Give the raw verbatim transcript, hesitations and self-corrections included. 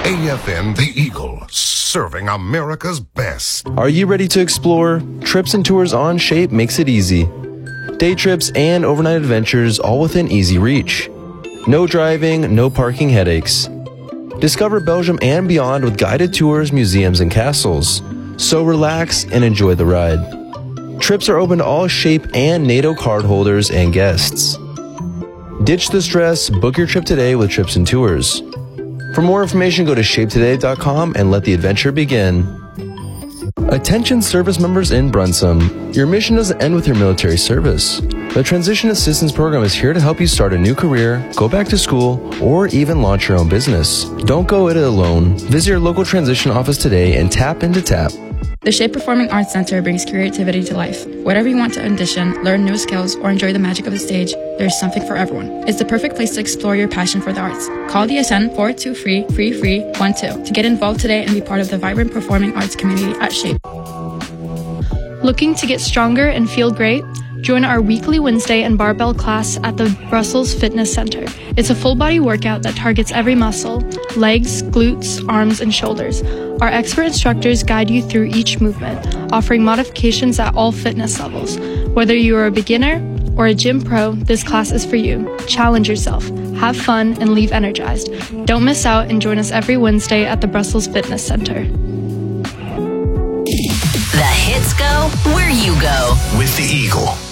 A F M The Eagle, serving America's best. Are you ready to explore? Trips and Tours on Shape makes it easy. Day trips and overnight adventures all within easy reach. No driving, no parking headaches. Discover Belgium and beyond with guided tours, museums, and castles. So relax and enjoy the ride. Trips are open to all Shape and NATO cardholders and guests. Ditch the stress, book your trip today with Trips and Tours. For more information, go to shape today dot com and let the adventure begin. Attention service members in Brunsum. Your mission doesn't end with your military service. The Transition Assistance Program is here to help you start a new career, go back to school, or even launch your own business. Don't go it alone. Visit your local transition office today and tap into TAP. The Shape Performing Arts Center brings creativity to life. Whatever you want to audition, learn new skills, or enjoy the magic of the stage, there's something for everyone. It's the perfect place to explore your passion for the arts. Call D S N four two three, three three one two to get involved today and be part of the vibrant performing arts community at Shape. Looking to get stronger and feel great? Join our weekly Wednesday and barbell class at the Brussels Fitness Center. It's a full-body workout that targets every muscle: legs, glutes, arms, and shoulders. Our expert instructors guide you through each movement, offering modifications at all fitness levels. Whether you are a beginner or a gym pro, this class is for you. Challenge yourself, have fun, and leave energized. Don't miss out and join us every Wednesday at the Brussels Fitness Center. The hits go where you go. With The Eagle.